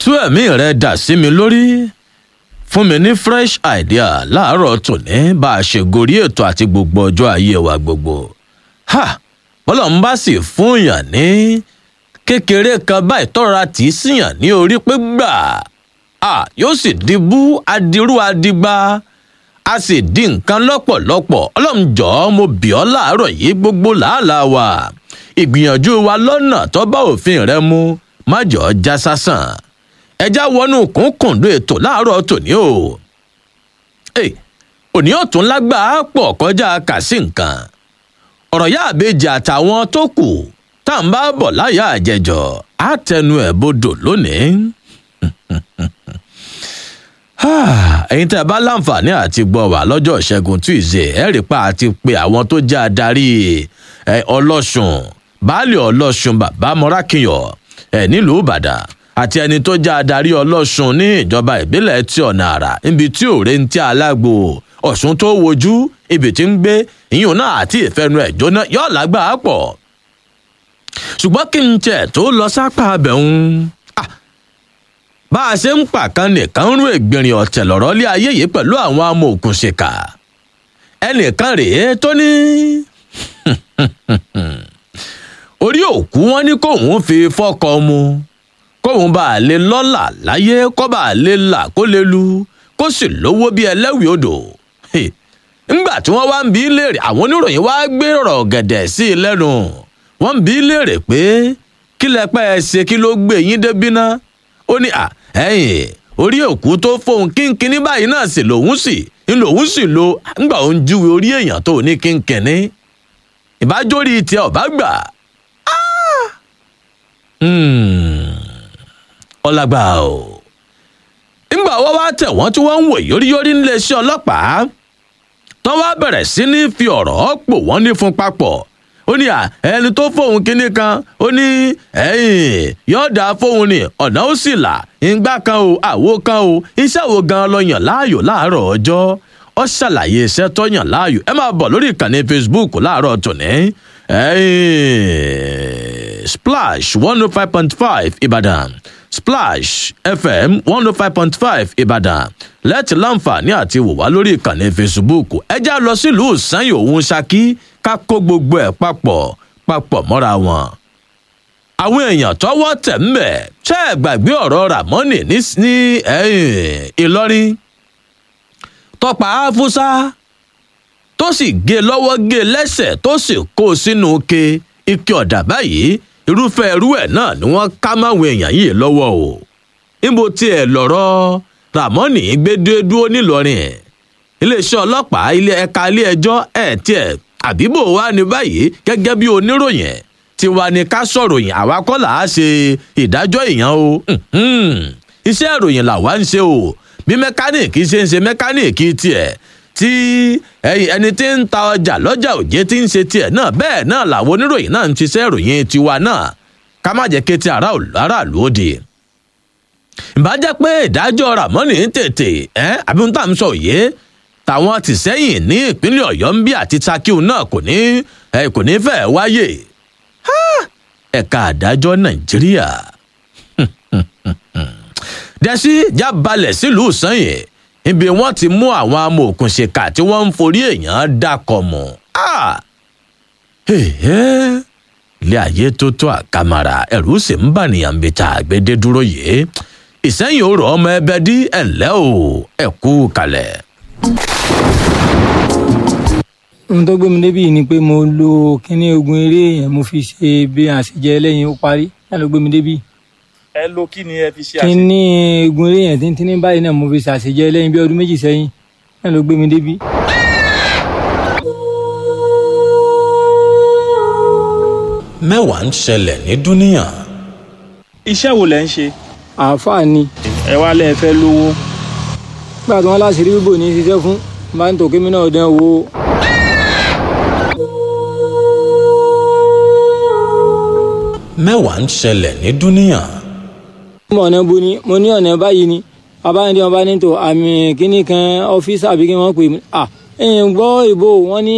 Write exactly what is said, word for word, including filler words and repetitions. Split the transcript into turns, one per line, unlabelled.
tú ẹ̀mí rẹ dà sí mi lórí fún mi ní fresh idea láàárọ̀ tòní bá a ṣe gorí ètò àti gbogbo ọjọ́ ayé wa gbogbo. ha bọ́lọ̀ ń bá sì fún yàn ní kékeré kan báyìí tọ́ra tì í síyàn ní orí pé gbà á yóò sì dìbú adirú adigba a sì di nǹkan lọ́pọ̀lọpọ̀. ọlọ́run jọ̀ọ́ mo bì ọ́ láàárọ̀ yìí gbogbo làálàá wa ìgbìyànjú wa lọ́nà tó bá òfin rẹ mu má jọ̀ọ́ já sásán. ẹja wọnú kúnkùndún ètò láàárọ̀ tòní o. Hey, òní ọ̀tún lágbàá pọ̀ kọjá kà sí nǹkan. ọ̀rọ̀ yá àbejì àtàwọn tó kù tá à ń bá bọ̀ láyà àjẹjọ́ á tẹnu ẹ̀ bodò lónìí. ẹ̀yin tẹ́ ẹ bá láǹfààní àti gbọ́ wà lọ́jọ́ ìṣẹ́gun Tuesday ẹ rí pa àti pé àwọn tó jẹ́ adarí ọlọ́sùn baálé ọlọ́sùn bàbá mọ́rákìyọ̀ ẹ̀ nílùú Ìbàdàn àti ẹni tó jẹ́ adarí ọlọ́sùn ní ìjọba ìbílẹ̀ tí ọ̀nà àrà níbi tí òre ń tí alágbo ọ̀sùn tó wojú ibi tí ń gbé ìyún náà àti ìfẹ́nu ẹ̀ jóná yóò lágbàá pọ̀. ṣùgbọ́n kí n tiẹ̀ tó lọ sápá abẹ̀hún bá a ṣe ń pàkan nìkan ń rún ègbìnrin ọ̀tẹ̀ lọ́rọ́ lé ayé yìí pẹ̀lú àwọn amòòkùnṣìkà ẹnìkan rèé tó ní orí òkú wọn ní kóun fi fọ́kọ mu kóun bá a lè lọ́là láyé kó bá a lè là kó lè lu kó sì lówó bí ẹlẹ́wìí odò. ńgbà tí wọ́n wá ń bi í léèrè àwọn oníròyìn wá gbé ọ̀rọ̀ gẹ̀dẹ̀ sí i lẹ́nu wọ́n ń bi í léèrè pé kí lẹ pẹ́ ẹ ṣe kí ló gbé yín débí ná. ó ní à ẹ̀yìn orí òkú tó fóun kínkínní báyìí náà sì lòun sì ń lòun sì lo ńgbà òun júwe orí èèyàn tó ní kínkínní ìbájórí tiẹ̀ ọ̀bá gbà. ọlágbà o ńgbà wọ́n wá tẹ̀ wọ́n tí wọ́n ń wò yóríyórí níléeṣẹ́ ọlọ́pàá tó wá bẹ̀rẹ̀ sí ní fi ọ̀rọ̀ pò wọ́n ní fún papọ̀. ó ní à ẹni tó fóun kinní kan ó ní ẹ̀yìn yóò dáa fóun ní ọ̀nà ó sì là ìgbà kan o àwo kan o iṣẹ́ wo gan lọ yàn láàyò láàárọ̀ ọjọ́ ó ṣàlàyé iṣẹ́ tó yàn láàyò. ẹ máa bọ̀ lórí ìkànnì Facebook láàárọ̀ tòní Splash one oh five point five Ìbàdàn Splash F M one oh five point five Ìbàdàn lẹ́tì láǹfààní àti wò wá lórí ìkànnì Facebook. ẹ já lọ sílùú Ìsẹ́yìn òun Ṣakí ká kó gbogbo ẹ̀ papọ̀ papọ̀ mọ́ra wọn. àwọn èèyàn tọ́wọ́ tẹ̀ ń bẹ̀ ṣé ẹ gbàgbé ọ̀rọ̀ Ràmọ́nì ní Ìlọrin tọpa áfúsá tó sì gé lọ́wọ́ gé lẹ́sẹ̀ tó sì kó sínú ke ike ọ̀dà báyìí irúfẹ́ irú ẹ̀ náà ni wọ́n ká máwọn èèyàn yìí lọ́wọ́ o. níbo tiẹ̀ lọ̀rọ̀ Ràmọ́nì gbé dúró nílọrin iléeṣẹ́ ọlọ́pàá ilé ẹ̀ka ilé ẹjọ́ ẹ̀ tiẹ̀ àbíbò wa ní báyìí gẹ́gẹ́ bí oníròyìn tiwa ni ká sọ̀ròyìn àwa kọ́ là á ṣe ìdájọ́ èèyàn o. iṣẹ́ ìròyìn làwa ń ṣe o bí mẹkáníìkì ṣe ń ṣe mẹkáníìkì tiẹ̀ tí ẹni tí ń ta ọjà lọ́jà òjé tí ń ṣe tiẹ̀ náà bẹ́ẹ̀ náà làwọn oníròyìn náà ń ṣiṣẹ́ ìròyìn tiwa náà ká má jẹ́ kété aráàlú òde. ìbá jẹ́ pé ìdájọ́ Ràmọ́nì ń tètè ẹ́ àbí ń tà ń sọ òye tàwọn tìsẹ́yìn ní ìpínlẹ̀ Ọ̀yọ́ ń bí àti Ṣakíù náà kò ní kò ní fẹ́ wáyé. ẹ̀ka àdájọ́ Nàìjíríà dẹ́sí já balẹ̀ sílùú Ìsẹ́yìn ibi wọ́n ti mú àwọn amòòkùnṣìkà tí wọ́n ń forí èèyàn dákọ̀ mọ́. ilé ayé tó tó àkàmàrà ẹ̀rù sì ń bà nìyàn bí tá a gbé dé dúró yìí. Ìsẹ́yìn òrò ọmọ ẹbẹ dí ẹ̀lẹ́ o ẹ̀kú kalẹ̀.
ohun tó gbé mi débi ni pé mo lo kíní ogun eré yẹn mo fi ṣe bí àṣejẹ lẹ́yìn ó parí náà ló gbé mi débi.
ẹ lo kí ni ẹ fi ṣe àṣejẹ.
kíní ogun eré yẹn tíntínní báyìí náà mo fi ṣe àṣejẹ lẹ́yìn bí ọdún méjì sẹ́yìn náà ló gbé mi débi.
mẹ́wàá ń ṣẹlẹ̀ ní dúníyàn.
iṣẹ́ wo lẹ ń ṣe.
àáfàá ni.
ẹ wá lẹ fẹ́ lówó.
nígbà tí wọ́n láṣìírí bíbò ní ṣiṣẹ́ fún máa ń tò kí mi náà dán owó.
mẹ́wàá ń ṣẹlẹ̀ ní dúníyàn.
mo ọ̀nà bo ni mo ní ọ̀nà báyìí ni abáyọ̀dé wọn bá ní tò àmì kíní kan ọ́fíìsì àbí kí wọ́n pè mí. à ń gbọ́ ìbò wọn ní.